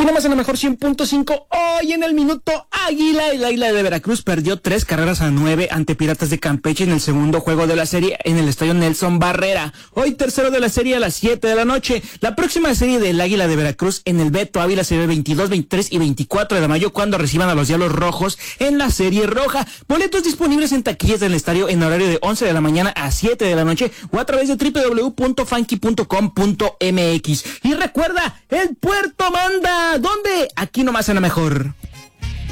Aquí nomás en la mejor 100.5, hoy en el minuto Águila, el Águila de Veracruz perdió 3-9 ante Piratas de Campeche en el segundo juego de la serie en el estadio Nelson Barrera. Hoy tercero de la serie a las 7 de la noche. La próxima serie del Águila de Veracruz en el Beto Ávila será el 22, 23 y 24 de mayo cuando reciban a los Diablos Rojos en la serie roja. Boletos disponibles en taquillas del estadio en horario de 11 de la mañana a 7 de la noche o a través de www.funky.com.mx. Y recuerda, el puerto manda. ¿Dónde? Aquí nomás en la mejor.